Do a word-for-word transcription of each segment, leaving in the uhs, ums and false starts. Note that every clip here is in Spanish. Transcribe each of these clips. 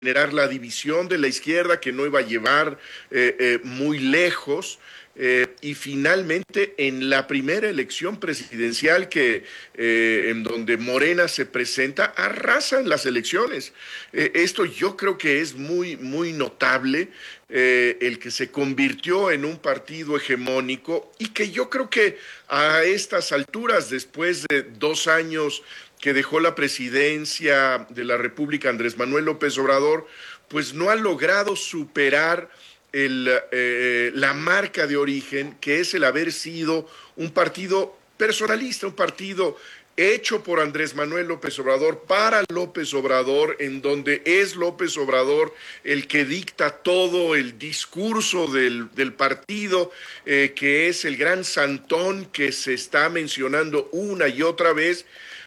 generar la división de la izquierda que no iba a llevar eh, eh, muy lejos. Eh, y finalmente, en la primera elección presidencial que eh, en donde Morena se presenta, arrasan las elecciones. Eh, esto yo creo que es muy, muy notable, eh, el que se convirtió en un partido hegemónico y que yo creo que a estas alturas, después de dos años que dejó la presidencia de la República Andrés Manuel López Obrador, pues no ha logrado superar El, eh, la marca de origen, que es el haber sido un partido personalista, un partido hecho por Andrés Manuel López Obrador, para López Obrador, en donde es López Obrador el que dicta todo el discurso del, del partido, eh, que es el gran santón que se está mencionando una y otra vez.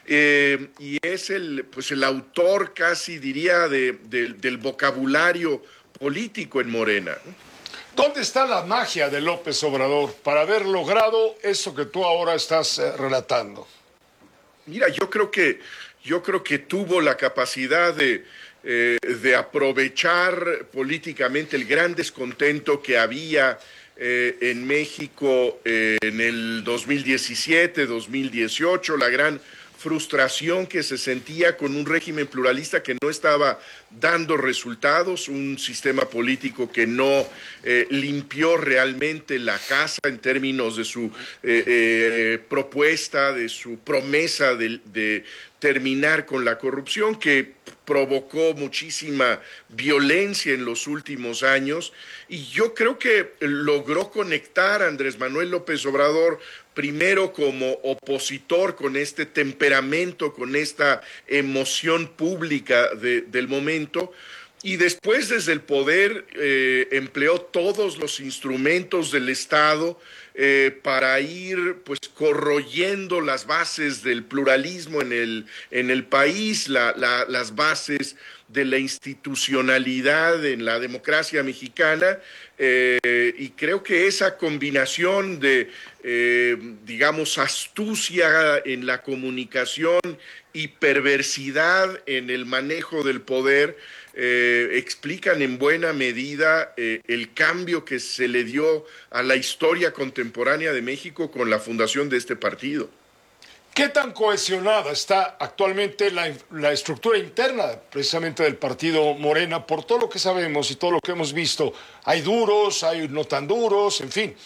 Eh, y es el, pues el autor, casi diría, de, de, del vocabulario político en Morena. ¿Dónde está la magia de López Obrador para haber logrado eso que tú ahora estás eh, relatando? Mira, yo creo que, yo creo que tuvo la capacidad de, eh, de aprovechar políticamente el gran descontento que había eh, en México eh, en el dos mil diecisiete, dos mil dieciocho, la gran frustración que se sentía con un régimen pluralista que no estaba dando resultados, un sistema político que no eh, limpió realmente la casa en términos de su eh, eh, propuesta, de su promesa de, de terminar con la corrupción, que provocó muchísima violencia en los últimos años. Y yo creo que logró conectar a Andrés Manuel López Obrador primero como opositor, con este temperamento, con esta emoción pública de, del momento, y después desde el poder eh, empleó todos los instrumentos del Estado eh, para ir pues corroyendo las bases del pluralismo en el, en el país, la, la, las bases de la institucionalidad en la democracia mexicana, eh, y creo que esa combinación de, eh, digamos, astucia en la comunicación y perversidad en el manejo del poder eh, explican en buena medida eh, el cambio que se le dio a la historia contemporánea de México con la fundación de este partido. ¿Qué tan cohesionada está actualmente la, la estructura interna precisamente del partido Morena por todo lo que sabemos y todo lo que hemos visto? Hay duros, hay no tan duros, en fin.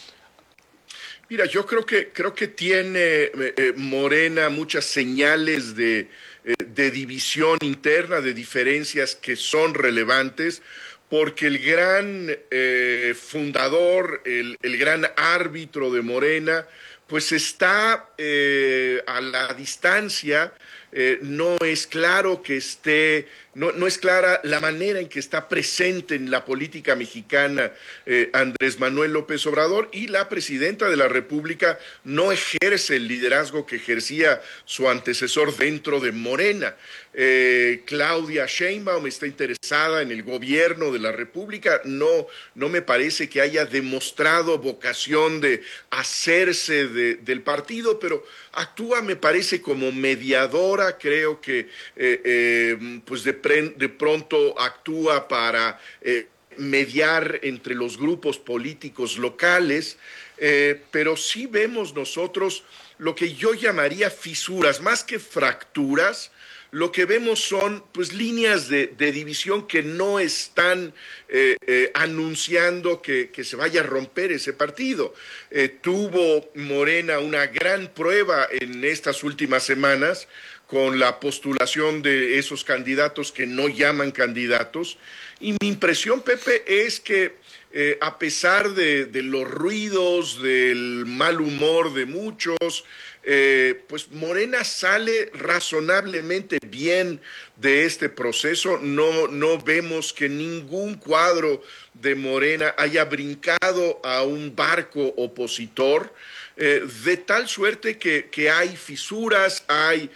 Mira, yo creo que, creo que tiene eh, Morena muchas señales de, eh, de división interna, de diferencias que son relevantes, porque el gran eh, fundador, el, el gran árbitro de Morena, pues está eh, a la distancia. Eh, no es claro que esté, no, no es clara la manera en que está presente en la política mexicana eh, Andrés Manuel López Obrador, y la presidenta de la República no ejerce el liderazgo que ejercía su antecesor dentro de Morena. Eh, Claudia Sheinbaum está interesada en el gobierno de la República, no, no me parece que haya demostrado vocación de hacerse de, del partido, pero actúa, me parece, como mediadora. Creo que eh, eh, pues de, pre, de pronto actúa para eh, mediar entre los grupos políticos locales, eh, pero sí vemos nosotros lo que yo llamaría fisuras, más que fracturas. Lo que vemos son pues líneas de, de división que no están eh, eh, anunciando que, que se vaya a romper ese partido. Eh, tuvo Morena una gran prueba en estas últimas semanas con la postulación de esos candidatos que no llaman candidatos. Y mi impresión, Pepe, es que eh, a pesar de, de los ruidos, del mal humor de muchos, Eh, pues Morena sale razonablemente bien de este proceso. No, no vemos que ningún cuadro de Morena haya brincado a un barco opositor, eh, de tal suerte que, que hay fisuras, hay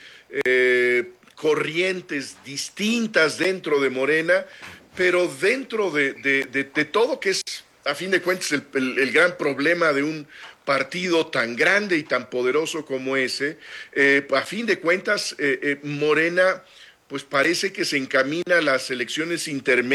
eh, corrientes distintas dentro de Morena, pero dentro de, de, de, de todo, que es a fin de cuentas el, el, el gran problema de un partido tan grande y tan poderoso como ese, eh, a fin de cuentas eh, eh, Morena pues parece que se encamina a las elecciones intermedias